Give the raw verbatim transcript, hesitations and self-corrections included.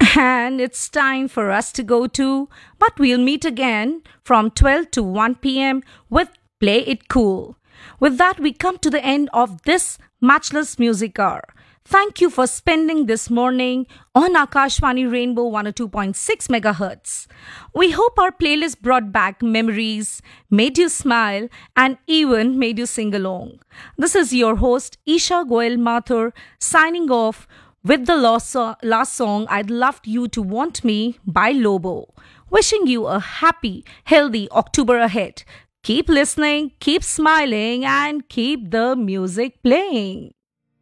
And it's time for us to go too. But we'll meet again from twelve to one p m with Play It Cool. With that, we come to the end of this matchless music hour. Thank you for spending this morning on Akashvani Rainbow one oh two point six megahertz. We hope our playlist brought back memories, made you smile, and even made you sing along. This is your host, Isha Goel Mathur, signing off with the last, so- last song, I'd Love You to Want Me by Lobo. Wishing you a happy, healthy October ahead. Keep listening, keep smiling, and keep the music playing.